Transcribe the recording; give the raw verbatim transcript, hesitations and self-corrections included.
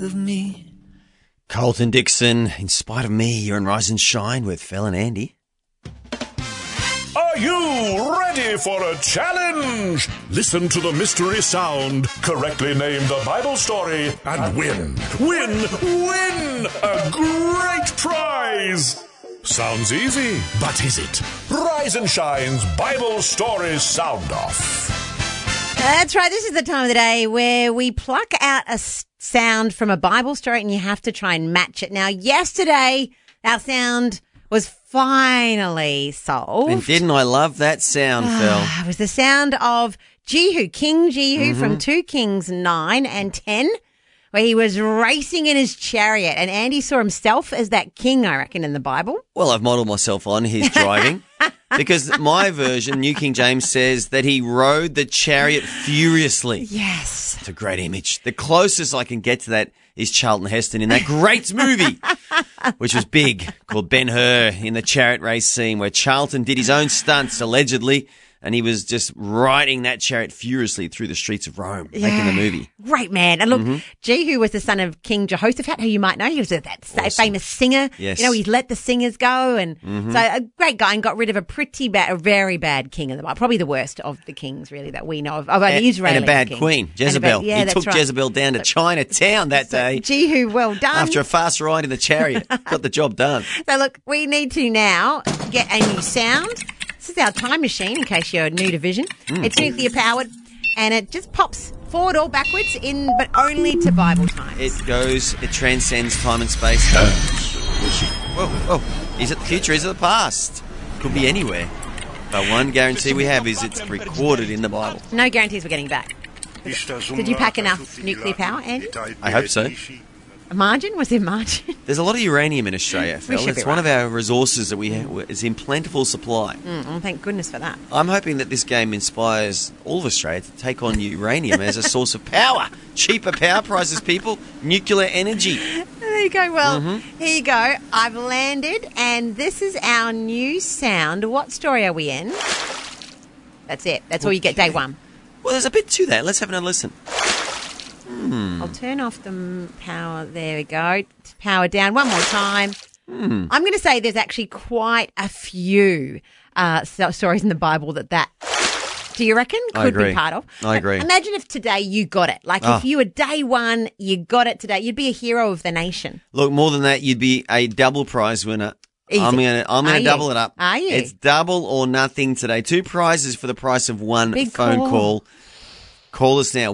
of me. Colton Dixon, In Spite of Me, you're on Rise and Shine with Phil and Andy. Are you ready for a challenge? Listen to the mystery sound, correctly name the Bible story, and win, win, win a great prize. Sounds easy, but is it? Rise and Shine's Bible Story Sound Off. That's right. This is the time of the day where we pluck out a sound from a Bible story and you have to try and match it. Now, yesterday, our sound was finally solved. And didn't I love that sound, Phil? It was the sound of Jehu, King Jehu Mm-hmm. from two Kings nine and ten, where he was racing in his chariot. And Andy saw himself as that king, I reckon, in the Bible. Well, I've modelled myself on his driving because my version, New King James, says that he rode the chariot furiously. Yes. It's a great image. The closest I can get to that is Charlton Heston in that great movie, which was big, called Ben-Hur, in the chariot race scene where Charlton did his own stunts, allegedly, and he was just riding that chariot furiously through the streets of Rome, Yeah. making the movie. Great man. And look, Mm-hmm. Jehu was the son of King Jehoshaphat, who you might know. He was a, that sa- Awesome. famous singer. Yes. You know, he's let the singers go. And Mm-hmm. so a great guy and got rid of a pretty bad, a very bad king in the Bible. Probably the worst of the kings, really, that we know of. Of an And, Israeli and a bad king. queen, And a Jezebel. bad- yeah, he that's took right. Jezebel down to Chinatown that So, day Jehu, well done. after a fast ride in the chariot. Got the job done. So look, we need to now get a new sound. This is our time machine, in case you're new to Vision. Mm. It's nuclear powered, and it just pops forward or backwards, in but only to Bible times. It goes, it transcends time and space. Whoa, whoa. Is it the future? Is it the past? Could be anywhere. But one guarantee we have is it's recorded in the Bible. No guarantees we're getting back. Did you pack enough nuclear power, Andy? I hope so. A margin? Was there margin? There's a lot of uranium in Australia, Phil. should It's be one right. of our resources that we have. It's in plentiful supply. Mm, oh, thank goodness for that. I'm hoping that this game inspires all of Australia to take on uranium as a source of power. Cheaper power prices, people. Nuclear energy. There you go. Well, Mm-hmm. here you go. I've landed, and this is our new sound. What story are we in? That's it. That's all you get day one. Well, there's a bit to that. Let's have another listen. I'll turn off the m- power. There we go. Power down. One more time. Hmm. I'm going to say there's actually quite a few uh, so- stories in the Bible that that. Do you reckon I could be agree. part of? I agree. Imagine if today you got it. Like Oh. if you were day one, you got it today. You'd be a hero of the nation. Look, more than that, you'd be a double prize winner. Easy. I'm gonna, I'm Are gonna you? double it up. Are you? It's double or nothing today. Two prizes for the price of one Big phone call. call. Call us now.